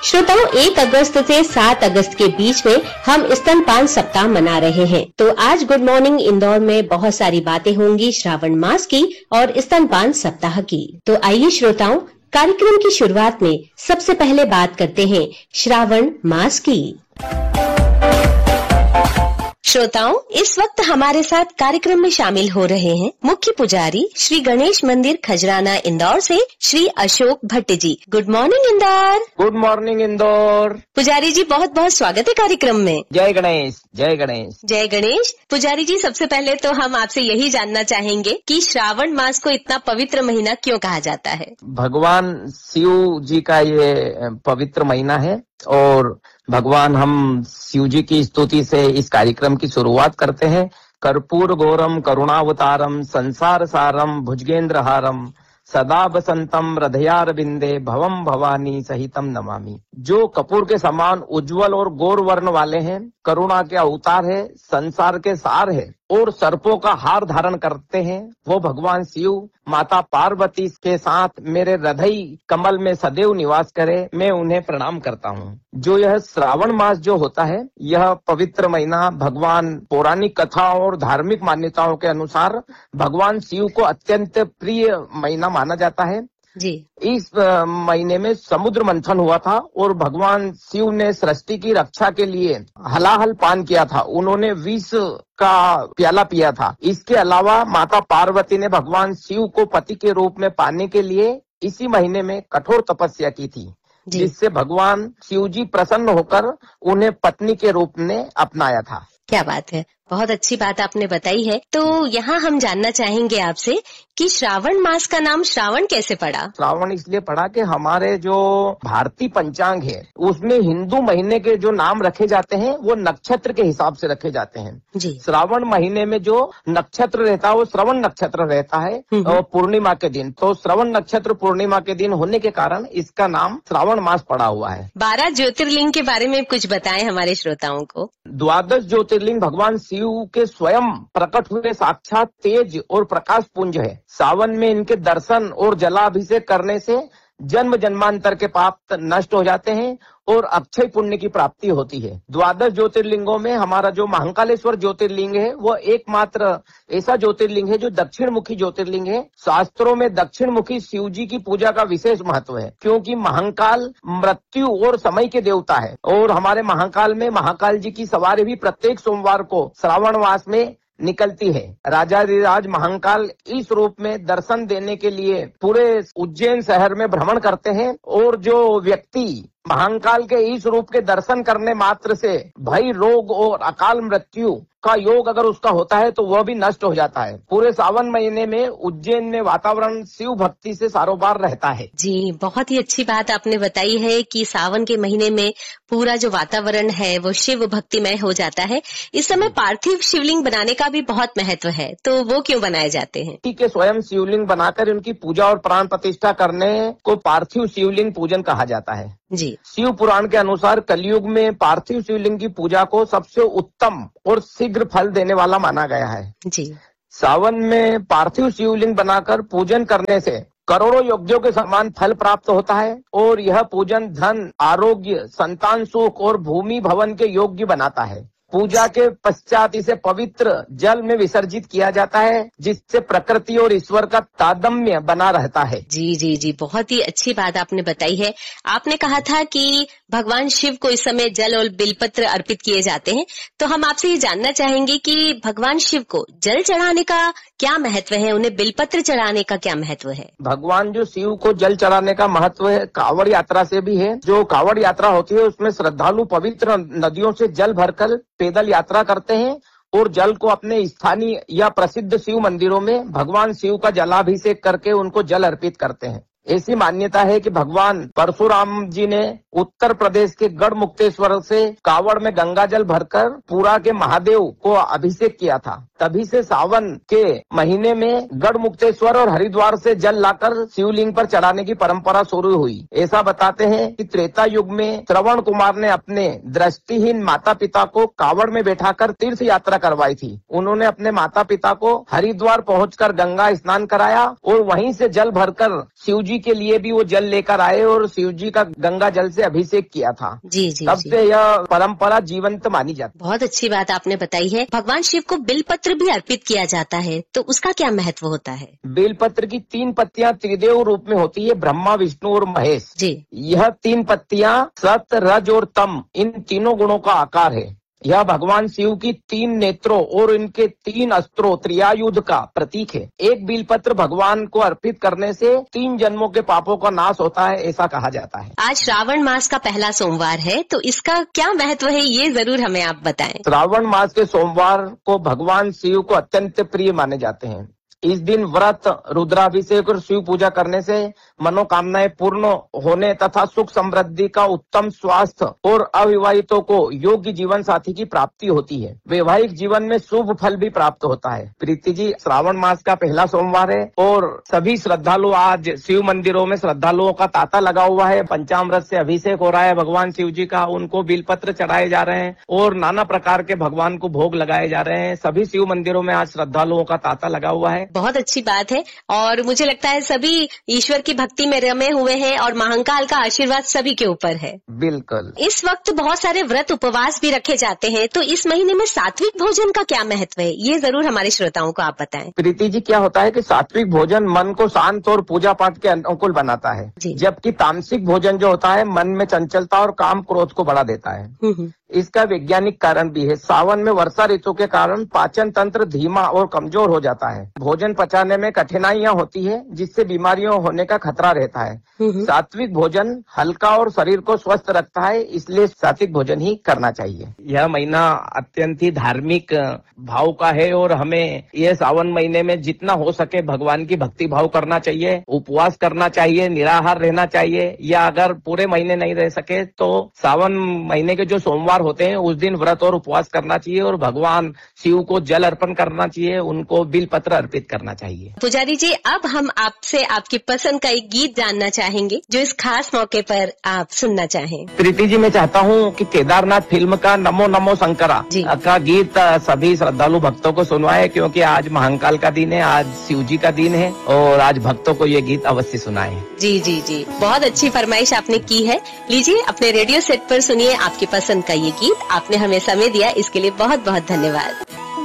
श्रोताओं, 1 अगस्त से 7 अगस्त के बीच में हम स्तनपान सप्ताह मना रहे हैं। तो आज गुड मॉर्निंग इंदौर में बहुत सारी बातें होंगी श्रावण मास की और स्तनपान सप्ताह की। तो आइए श्रोताओं, कार्यक्रम की शुरुआत में सबसे पहले बात करते हैं श्रावण मास की। श्रोताओं, इस वक्त हमारे साथ कार्यक्रम में शामिल हो रहे हैं मुख्य पुजारी श्री गणेश मंदिर खजराना इंदौर से Shri Ashok Bhatt ji. Good morning Indore. Good morning Indore. पुजारी जी, बहुत बहुत स्वागत है कार्यक्रम में। जय गणेश, जय गणेश, जय गणेश। पुजारी जी, सबसे पहले तो हम आपसे यही जानना चाहेंगे कि श्रावण मास को इतना पवित्र महीना क्यों कहा जाता है? भगवान शिव जी का ये पवित्र महीना है और भगवान हम शिव जी की स्तुति से इस कार्यक्रम की शुरुआत करते हैं। कर्पूर गौरम करुणावतारम संसार सारम भुजगेंद्रहारम सदा बसंतम हृदयारविंदे भवम भवानी सहितम नमामि। जो कपूर के समान उज्जवल और गौर वर्ण वाले हैं, करुणा के अवतार है, संसार के सार है और सर्पों का हार धारण करते हैं, वो भगवान शिव माता पार्वती के साथ मेरे हृदय कमल में सदैव निवास करे, मैं उन्हें प्रणाम करता हूँ। जो यह श्रावण मास जो होता है, यह पवित्र महीना भगवान पौराणिक कथा और धार्मिक मान्यताओं के अनुसार भगवान शिव को अत्यंत प्रिय महीना माना जाता है जी। इस महीने में समुद्र मंथन हुआ था और भगवान शिव ने सृष्टि की रक्षा के लिए हलाहल पान किया था। उन्होंने विष का प्याला पिया था। इसके अलावा माता पार्वती ने भगवान शिव को पति के रूप में पाने के लिए इसी महीने में कठोर तपस्या की थी, जिससे भगवान शिव जी प्रसन्न होकर उन्हें पत्नी के रूप में अपनाया था। क्या बात है, बहुत अच्छी बात आपने बताई है। तो यहाँ हम जानना चाहेंगे आपसे कि श्रावण मास का नाम श्रावण कैसे पड़ा? श्रावण इसलिए पड़ा कि हमारे जो भारतीय पंचांग है उसमें हिंदू महीने के जो नाम रखे जाते हैं वो नक्षत्र के हिसाब से रखे जाते हैं जी। श्रावण महीने में जो नक्षत्र रहता है वो श्रवण नक्षत्र रहता है पूर्णिमा के दिन। तो श्रवण नक्षत्र पूर्णिमा के दिन होने के कारण इसका नाम श्रावण मास पड़ा हुआ है। 12 ज्योतिर्लिंग के बारे में कुछ बताएं हमारे श्रोताओं को। 12 ज्योतिर्लिंग भगवान शिव के स्वयं प्रकट हुए साक्षात तेज और प्रकाश पुंज है। सावन में इनके दर्शन और जलाभिषेक करने से जन्म जन्मांतर के पाप नष्ट हो जाते हैं और अक्षय पुण्य की प्राप्ति होती है। 12 ज्योतिर्लिंगों में हमारा जो महाकालेश्वर ज्योतिर्लिंग है वो एकमात्र ऐसा ज्योतिर्लिंग है जो दक्षिण मुखी ज्योतिर्लिंग है। शास्त्रों में दक्षिण मुखी शिव जी की पूजा का विशेष महत्व है, क्योंकि महाकाल मृत्यु और समय के देवता है और हमारे महाकाल में महाकाल जी की सवारी भी प्रत्येक सोमवार को श्रावण मास में निकलती है। राजाधिराज महाकाल इस रूप में दर्शन देने के लिए पूरे उज्जैन शहर में भ्रमण करते हैं और जो व्यक्ति महाकाल के इस रूप के दर्शन करने मात्र से भय, रोग और अकाल मृत्यु का योग अगर उसका होता है तो वह भी नष्ट हो जाता है। पूरे सावन महीने में उज्जैन में वातावरण शिव भक्ति से सारोबार रहता है। जी, बहुत ही अच्छी बात आपने बताई है कि सावन के महीने में पूरा जो वातावरण है वो शिव भक्तिमय हो जाता है। इस समय पार्थिव शिवलिंग बनाने का भी बहुत महत्व है, तो वो क्यों बनाए जाते हैं? ठीक है, स्वयं शिवलिंग बनाकर उनकी पूजा और प्राण प्रतिष्ठा करने को पार्थिव शिवलिंग पूजन कहा जाता है जी। शिव पुराण के अनुसार कलयुग में पार्थिव शिवलिंग की पूजा को सबसे उत्तम और शीघ्र फल देने वाला माना गया है जी। सावन में पार्थिव शिवलिंग बनाकर पूजन करने से करोड़ों यज्ञों के समान फल प्राप्त होता है और यह पूजन धन, आरोग्य, संतान सुख और भूमि भवन के योग्य बनाता है। पूजा के पश्चात इसे पवित्र जल में विसर्जित किया जाता है, जिससे प्रकृति और ईश्वर का तादात्म्य बना रहता है। जी जी जी, बहुत ही अच्छी बात आपने बताई है। आपने कहा था कि भगवान शिव को इस समय जल और बिलपत्र अर्पित किए जाते हैं, तो हम आपसे ये जानना चाहेंगे कि भगवान शिव को जल चढ़ाने का क्या महत्व है, उन्हें बिलपत्र चढ़ाने का क्या महत्व है? भगवान जो शिव को जल चढ़ाने का महत्व है कांवड़ यात्रा से भी है। जो कांवड़ यात्रा होती है उसमें श्रद्धालु पवित्र नदियों से जल भरकर पैदल यात्रा करते हैं और जल को अपने स्थानीय या प्रसिद्ध शिव मंदिरों में भगवान शिव का जलाभिषेक करके उनको जल अर्पित करते हैं। ऐसी मान्यता है कि भगवान परशुराम जी ने उत्तर प्रदेश के गढ़ मुक्तेश्वर से कावड़ में गंगा जल भरकर पुरा के महादेव को अभिषेक किया था। तभी से सावन के महीने में गढ़ मुक्तेश्वर और हरिद्वार से जल लाकर शिवलिंग पर चढ़ाने की परंपरा शुरू हुई। ऐसा बताते हैं कि त्रेता युग में श्रवण कुमार ने अपने दृष्टिहीन माता पिता को कावड़ में बैठाकर तीर्थ यात्रा करवाई थी। उन्होंने अपने माता पिता को हरिद्वार पहुंचकर गंगा स्नान कराया और वहीं से जल भरकर शिव जी के लिए भी वो जल लेकर आए और शिव जी का गंगा जल से अभिषेक किया था। जी जी, तब से यह परंपरा जीवंत मानी जाती है। बहुत अच्छी बात आपने बताई है। भगवान शिव को बिलपत्र भी अर्पित किया जाता है, तो उसका क्या महत्व होता है? बेलपत्र की 3 पत्तियां त्रिदेव रूप में होती है, ब्रह्मा, विष्णु और महेश जी। यह 3 पत्तियां सत, रज और तम, इन तीनों गुणों का आकार है। यह भगवान शिव की 3 नेत्रों और इनके 3 अस्त्रों त्रियायुध का प्रतीक है। एक बेलपत्र भगवान को अर्पित करने से 3 जन्मों के पापों का नाश होता है, ऐसा कहा जाता है। आज श्रावण मास का पहला सोमवार है, तो इसका क्या महत्व है, ये जरूर हमें आप बताएं। श्रावण मास के सोमवार को भगवान शिव को अत्यंत प्रिय माने जाते हैं। इस दिन व्रत, रुद्राभिषेक और शिव पूजा करने से मनोकामनाएं पूर्ण होने तथा सुख समृद्धि का उत्तम स्वास्थ्य और अविवाहितों को योग्य जीवन साथी की प्राप्ति होती है। वैवाहिक जीवन में शुभ फल भी प्राप्त होता है। प्रीति जी, श्रावण मास का पहला सोमवार है और सभी श्रद्धालु आज शिव मंदिरों में श्रद्धालुओं का तांता लगा हुआ है। पंचामृत से अभिषेक हो रहा है भगवान शिव जी का, उनको बिलपत्र चढ़ाए जा रहे हैं और नाना प्रकार के भगवान को भोग लगाए जा रहे हैं। सभी शिव मंदिरों में आज श्रद्धालुओं का तांता लगा हुआ है। बहुत अच्छी बात है और मुझे लगता है सभी ईश्वर की भक्ति में रमे हुए हैं और महाकाल का आशीर्वाद सभी के ऊपर है। बिल्कुल। इस वक्त बहुत सारे व्रत उपवास भी रखे जाते हैं, तो इस महीने में सात्विक भोजन का क्या महत्व है, ये जरूर हमारे श्रोताओं को आप बताएं। प्रीति जी, क्या होता है कि सात्विक भोजन मन को शांत और पूजा पाठ के अनुकूल बनाता है, जबकि तामसिक भोजन जो होता है मन में चंचलता और काम क्रोध को बढ़ा देता है। इसका वैज्ञानिक कारण भी है। सावन में वर्षा ऋतु के कारण पाचन तंत्र धीमा और कमजोर हो जाता है। भोजन पचाने में कठिनाइयां होती है, जिससे बीमारियों होने का खतरा रहता है। सात्विक भोजन हल्का और शरीर को स्वस्थ रखता है, इसलिए सात्विक भोजन ही करना चाहिए। यह महीना अत्यंत ही धार्मिक भाव का है और हमें यह सावन महीने में जितना हो सके भगवान की भक्ति भाव करना चाहिए, उपवास करना चाहिए, निराहार रहना चाहिए, या अगर पूरे महीने नहीं रह सके तो सावन महीने के जो सोमवार होते हैं उस दिन व्रत और उपवास करना चाहिए और भगवान शिव को जल अर्पण करना चाहिए, उनको बिलपत्र अर्पित करना चाहिए। पुजारी जी, अब हम आपसे आपकी पसंद का एक गीत जानना चाहेंगे जो इस खास मौके पर आप सुनना चाहें। प्रीति जी, मैं चाहता हूँ कि केदारनाथ फिल्म का नमो नमो शंकरा का गीत सभी श्रद्धालु भक्तों को सुनवाए, क्योंकि आज महाकाल का दिन है, आज शिव जी का दिन है और आज भक्तों को ये गीत अवश्य सुनाए। जी जी जी, बहुत अच्छी फरमाइश आपने की है। लीजिए, अपने रेडियो सेट पर सुनिए आपकी पसंद का ये गीत। आपने हमें समय दिया, इसके लिए बहुत बहुत धन्यवाद।